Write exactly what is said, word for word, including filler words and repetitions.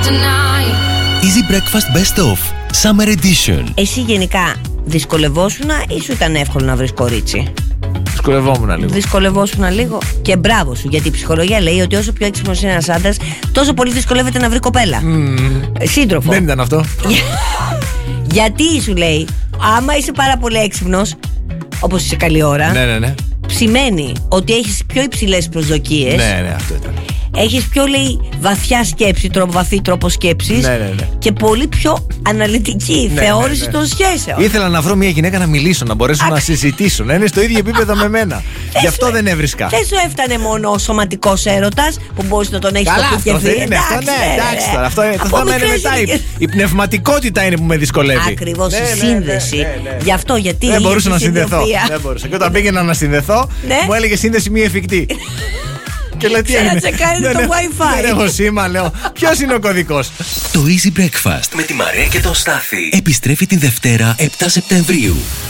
Easy Breakfast Best Of Summer Edition. Εσύ γενικά δυσκολευόσουνα ή σου ήταν εύκολο να βρεις κορίτσι? Δυσκολευόμουν λίγο. Δυσκολευόσουνα λίγο. Και μπράβο σου, γιατί η ψυχολογία λέει ότι όσο πιο έξυπνος είναι ένας άντρας, τόσο πολύ δυσκολεύεται να βρει κοπέλα. Mm. Σύντροφο. Δεν ήταν αυτό. Γιατί σου λέει, άμα είσαι πάρα πολύ έξυπνος, όπως είσαι καλή ώρα, Ναι, ναι, ναι. σημαίνει ότι έχεις πιο υψηλές προσδοκίες. Ναι, ναι, αυτό ήταν. Έχεις πιο, λέει, βαθιά σκέψη, τρόπο, βαθύ τρόπο σκέψης. Ναι, ναι, ναι. Και πολύ πιο αναλυτική Ναι, θεώρηση ναι, ναι. των σχέσεων. Ήθελα να βρω μια γυναίκα να μιλήσω, να μπορέσω να συζητήσω, να είναι στο ίδιο επίπεδο με μένα. Γι' αυτό δεν έβρισκα. Δεν σου έφτανε μόνο ο σωματικός έρωτας που μπορείς να τον έχεις Καλά, στο αυτό κουκεφί. δεν είναι. Αυτό, ναι, εντάξει τώρα. Αυτό, το θέμα είναι μετά. Η, η πνευματικότητα είναι που με δυσκολεύει. Ακριβώς, Ναι, η ναι, σύνδεση. ναι, ναι, ναι. Γι' αυτό, γιατί. Δεν μπορούσα η να συνδεθώ. συντροφία. Δεν μπορούσα. Και όταν πήγαινα να συνδεθώ, Ναι. μου έλεγε σύνδεση μη εφικτή. Και λέω τι Σαν να έγινε. τσεκάρει Δεν το έχω- Wi-Fi. Δεν έχω σήμα, λέω. Ποιος είναι ο κωδικός? Το Easy Breakfast με τη Μαρία και τον Στάθη επιστρέφει την Δευτέρα επτά Σεπτεμβρίου.